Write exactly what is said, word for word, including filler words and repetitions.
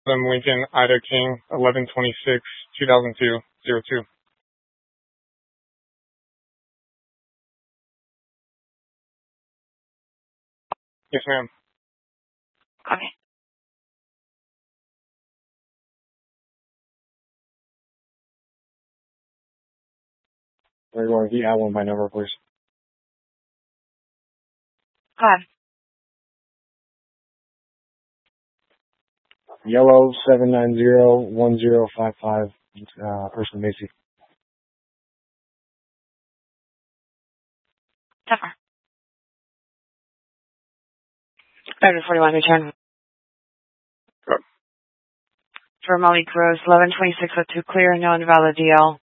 I'm Lincoln Ida King, eleven twenty-six, two thousand two, zero two. Yes, ma'am. Okay. We're going to add one by number, please. Go ahead. Yellow seven nine zero one zero five five. Uh, person Macy. Tougher. Better forty-one return. Good. For Molly Gross, eleven twenty-six oh two clear, no invalid D L.